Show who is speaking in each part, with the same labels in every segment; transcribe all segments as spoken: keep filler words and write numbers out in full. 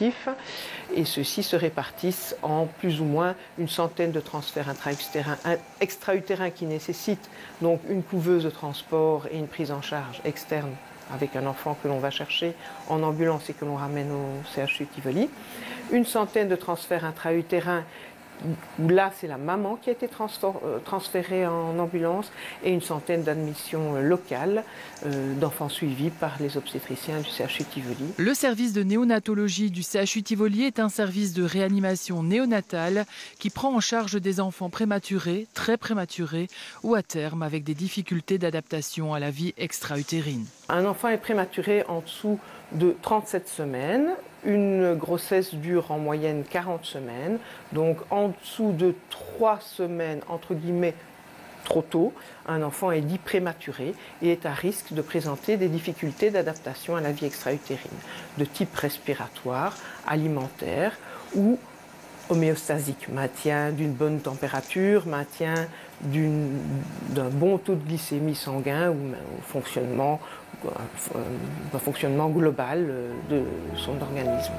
Speaker 1: intensifs et ceux-ci se répartissent en plus ou moins une centaine de transferts intra-utérins, extra-utérins qui nécessitent donc une couveuse de transport et une prise en charge externe avec un enfant que l'on va chercher en ambulance et que l'on ramène au C H U Tivoli. Une centaine de transferts intra-utérins où là c'est la maman qui a été transférée en ambulance et une centaine d'admissions locales euh, d'enfants suivis par les obstétriciens du C H U Tivoli.
Speaker 2: Le service de néonatologie du C H U Tivoli est un service de réanimation néonatale qui prend en charge des enfants prématurés, très prématurés ou à terme avec des difficultés d'adaptation à la vie extra-utérine.
Speaker 1: Un enfant est prématuré en dessous de trente-sept semaines. Une grossesse dure en moyenne quarante semaines, donc en dessous de trois semaines, entre guillemets, trop tôt, un enfant est dit prématuré et est à risque de présenter des difficultés d'adaptation à la vie extra-utérine, de type respiratoire, alimentaire ou homéostasique, maintien d'une bonne température, maintien d'un bon taux de glycémie sanguin ou un fonctionnement, un fonctionnement global de son organisme.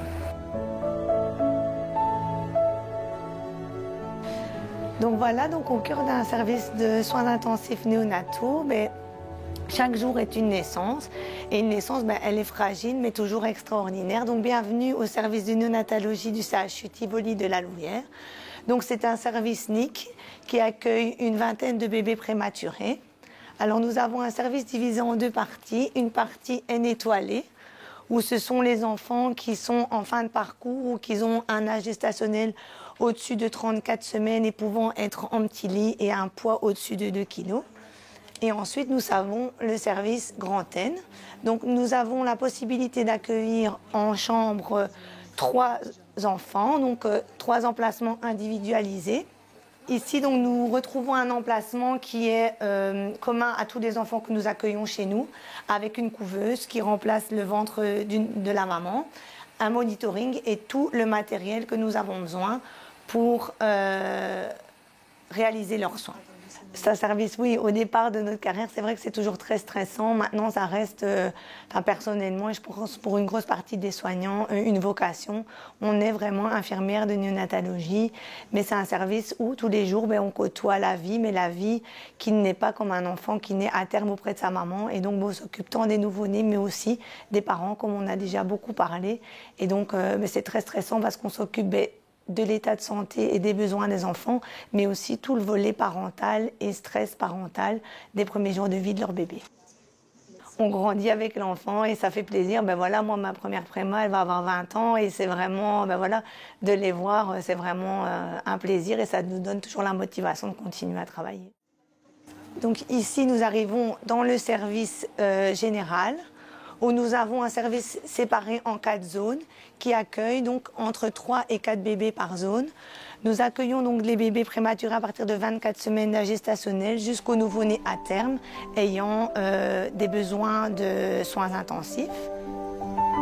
Speaker 3: Donc voilà, donc au cœur d'un service de soins intensifs néonataux, mais chaque jour est une naissance et une naissance, ben, elle est fragile mais toujours extraordinaire. Donc bienvenue au service de néonatologie du C H U Tivoli de la Louvière. Donc c'est un service N I C qui accueille une vingtaine de bébés prématurés. Alors nous avons un service divisé en deux parties. Une partie N étoilée où ce sont les enfants qui sont en fin de parcours ou qui ont un âge gestationnel au-dessus de trente-quatre semaines et pouvant être en petit lit et un poids au-dessus de deux kilos. Et ensuite, nous avons le service Grand N. Donc, nous avons la possibilité d'accueillir en chambre trois enfants, donc euh, trois emplacements individualisés. Ici, donc, nous retrouvons un emplacement qui est euh, commun à tous les enfants que nous accueillons chez nous, avec une couveuse qui remplace le ventre de la maman, un monitoring et tout le matériel que nous avons besoin pour euh, réaliser leurs soins. C'est un service, oui, au départ de notre carrière, c'est vrai que c'est toujours très stressant. Maintenant, ça reste, euh, enfin, personnellement, et je pense pour une grosse partie des soignants, euh, une vocation. On est vraiment infirmière de néonatologie, mais c'est un service où tous les jours, ben, on côtoie la vie, mais la vie qui n'est pas comme un enfant qui naît à terme auprès de sa maman. Et donc, bon, on s'occupe tant des nouveau-nés, mais aussi des parents, comme on a déjà beaucoup parlé. Et donc, euh, ben, c'est très stressant parce qu'on s'occupe ben, de l'état de santé et des besoins des enfants, mais aussi tout le volet parental et stress parental des premiers jours de vie de leur bébé. On grandit avec l'enfant et ça fait plaisir. Ben voilà, moi, ma première préma, elle va avoir vingt ans et c'est vraiment, ben voilà, de les voir, c'est vraiment euh, un plaisir et ça nous donne toujours la motivation de continuer à travailler. Donc ici, nous arrivons dans le service euh, général, où nous avons un service séparé en quatre zones qui accueille donc entre trois et quatre bébés par zone. Nous accueillons donc les bébés prématurés à partir de vingt-quatre semaines d'âge gestationnel jusqu'au nouveau-né à terme ayant euh, des besoins de soins intensifs.